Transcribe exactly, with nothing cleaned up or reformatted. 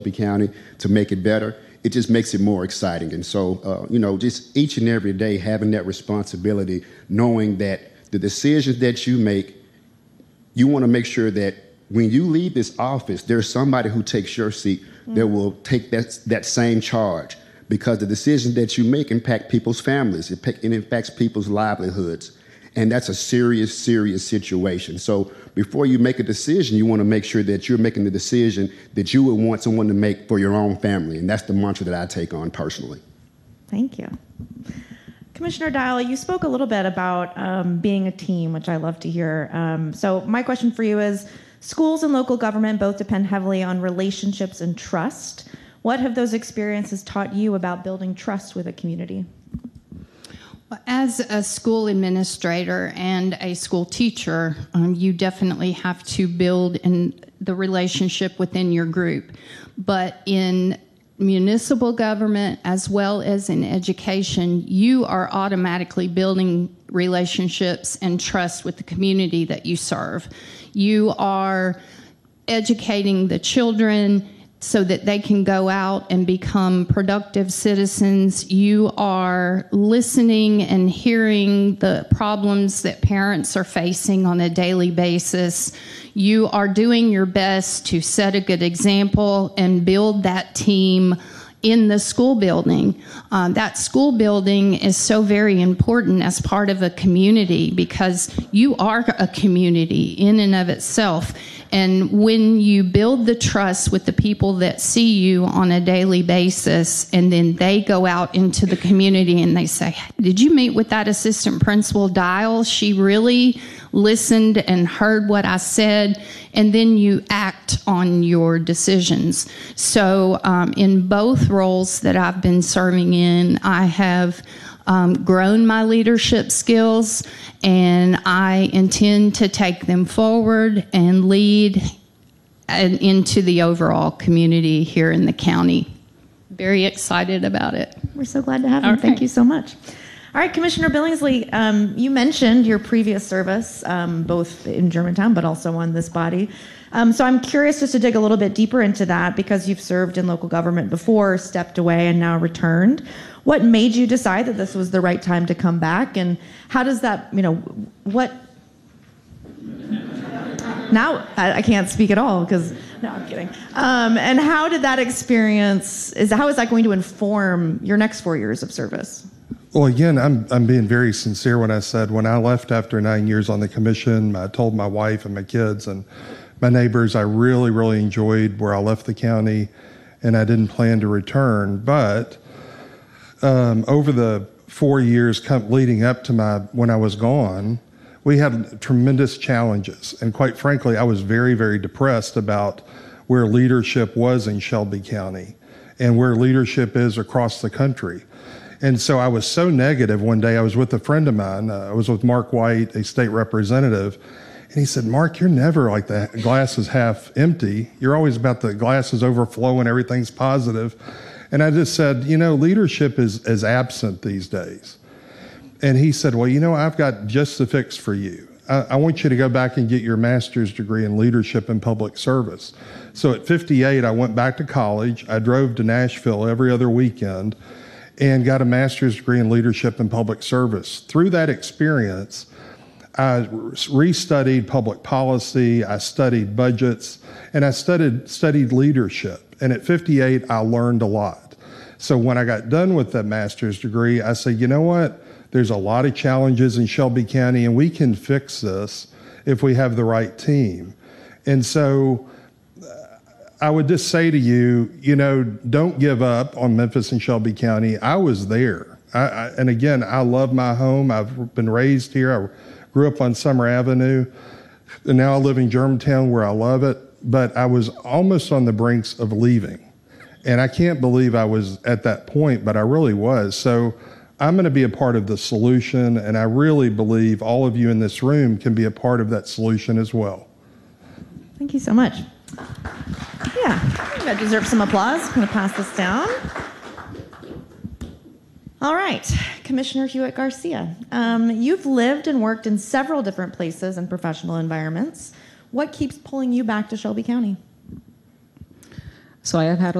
County to make it better, it just makes it more exciting. And so, uh, you know, just each and every day having that responsibility, knowing that the decisions that you make, you want to make sure that when you leave this office, there's somebody who takes your seat mm-hmm. that will take that, that same charge, because the decisions that you make impact people's families, it, it impacts people's livelihoods. And that's a serious, serious situation. So before you make a decision, you want to make sure that you're making the decision that you would want someone to make for your own family. And that's the mantra that I take on personally. Thank you. Commissioner Dial, you spoke a little bit about um, being a team, which I love to hear. Um, so my question for you is, schools and local government both depend heavily on relationships and trust. What have those experiences taught you about building trust with a community? As a school administrator and a school teacher, um, you definitely have to build in the relationship within your group. But in municipal government as well as in education, you are automatically building relationships and trust with the community that you serve. You are educating the children so that they can go out and become productive citizens. You are listening and hearing the problems that parents are facing on a daily basis. You are doing your best to set a good example and build that team in the school building. Uh, that school building is so very important as part of a community, because you are a community in and of itself. And when you build the trust with the people that see you on a daily basis, and then they go out into the community and they say, did you meet with that assistant principal Dial? She really listened and heard what I said, and then you act on your decisions. So um, in both roles that I've been serving in, I have um, grown my leadership skills, and I intend to take them forward and lead and into the overall community here in the county. Very excited about it. We're so glad to have you. Okay. Thank you so much. All right, Commissioner Billingsley, um, you mentioned your previous service, um, both in Germantown but also on this body. Um, so I'm curious just to dig a little bit deeper into that, because you've served in local government before, stepped away, and now returned. What made you decide that this was the right time to come back, and how does that, you know, what... Now I, I can't speak at all because, no, I'm kidding. Um, and how did that experience, is how is that going to inform your next four years of service? Well, again, I'm I'm being very sincere when I said when I left after nine years on the commission, I told my wife and my kids and my neighbors I really, really enjoyed where I left the county, and I didn't plan to return. But um, over the four years come, leading up to my when I was gone, we had tremendous challenges. And quite frankly, I was very, very depressed about where leadership was in Shelby County and where leadership is across the country. And so I was so negative. One day I was with a friend of mine. Uh, I was with Mark White, a state representative. And he said, Mark, you're never like the glass is half empty. You're always about the glass is overflowing, everything's positive. And I just said, you know, leadership is, is absent these days. And he said, well, you know, I've got just the fix for you. I, I want you to go back and get your master's degree in leadership and public service. So at fifty-eight, I went back to college. I drove to Nashville every other weekend and got a master's degree in leadership and public service. Through that experience, I restudied public policy, I studied budgets, and I studied, studied leadership. And at fifty-eight, I learned a lot. So when I got done with that master's degree, I said, you know what? There's a lot of challenges in Shelby County, and we can fix this if we have the right team. And so I would just say to you, you know, don't give up on Memphis and Shelby County. I was there. I, I, and again, I love my home. I've been raised here. I grew up on Summer Avenue. And now I live in Germantown where I love it. But I was almost on the brinks of leaving. And I can't believe I was at that point, but I really was. So I'm going to be a part of the solution. And I really believe all of you in this room can be a part of that solution as well. Thank you so much. Yeah, I think that deserves some applause. I'm going to pass this down. All right, Commissioner Hewitt Garcia. Um, you've lived and worked in several different places and professional environments. What keeps pulling you back to Shelby County? So I have had a